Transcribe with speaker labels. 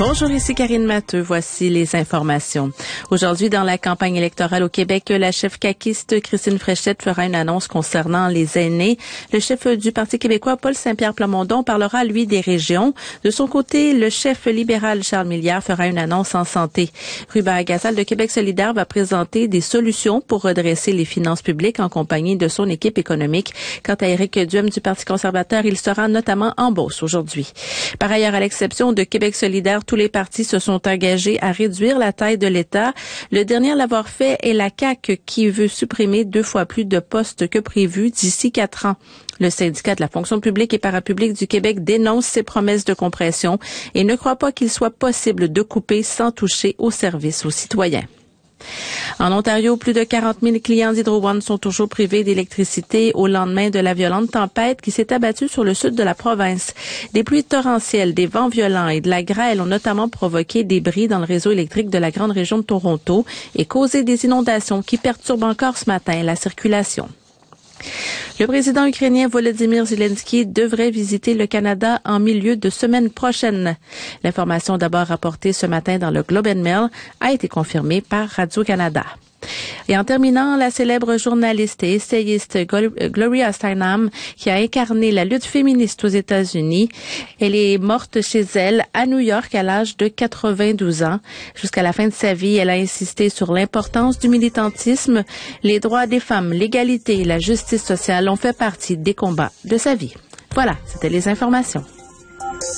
Speaker 1: Bonjour, ici Karine Matteux. Voici les informations. Aujourd'hui, dans la campagne électorale au Québec, la chef caquiste Christine Fréchette fera une annonce concernant les aînés. Le chef du Parti québécois, Paul Saint-Pierre Plamondon, parlera, lui, des régions. De son côté, le chef libéral Charles Milliard fera une annonce en santé. Ruben Agassal de Québec solidaire va présenter des solutions pour redresser les finances publiques en compagnie de son équipe économique. Quant à Éric Duhem du Parti conservateur, il sera notamment en Beauce aujourd'hui. Par ailleurs, à l'exception de Québec solidaire, tous les partis se sont engagés à réduire la taille de l'État. Le dernier à l'avoir fait est la CAQ qui veut supprimer 2 fois plus de postes que prévu d'ici 4 ans. Le syndicat de la fonction publique et parapublique du Québec dénonce ces promesses de compression et ne croit pas qu'il soit possible de couper sans toucher aux services aux citoyens. En Ontario, plus de 40 000 clients d'Hydro One sont toujours privés d'électricité au lendemain de la violente tempête qui s'est abattue sur le sud de la province. Des pluies torrentielles, des vents violents et de la grêle ont notamment provoqué des bris dans le réseau électrique de la grande région de Toronto et causé des inondations qui perturbent encore ce matin la circulation. Le président ukrainien Volodymyr Zelensky devrait visiter le Canada en milieu de semaine prochaine. L'information d'abord rapportée ce matin dans le Globe and Mail a été confirmée par Radio-Canada. Et en terminant, la célèbre journaliste et essayiste Gloria Steinem, qui a incarné la lutte féministe aux États-Unis, elle est morte chez elle à New York à l'âge de 92 ans. Jusqu'à la fin de sa vie, elle a insisté sur l'importance du militantisme. Les droits des femmes, l'égalité et la justice sociale ont fait partie des combats de sa vie. Voilà, c'était les informations.